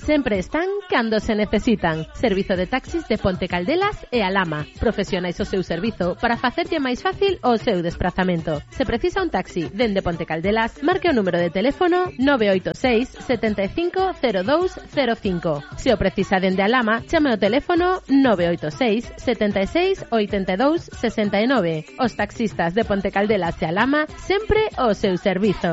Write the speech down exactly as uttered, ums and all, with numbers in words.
sempre están cando se necesitan. Servizo de taxis de Ponte Caldelas e Alhama. Profesionais o seu servizo para facerlle máis fácil o seu desplazamento. Se precisa un taxi dende Ponte Caldelas, marque o número de teléfono nove oito seis sete cinco cero dous cero cinco. Se o precisa dende Alhama, chame o teléfono nove oito seis sete seis oito dous seis nove. Os taxistas de Ponte Caldelas e Alhama sempre o seu servizo.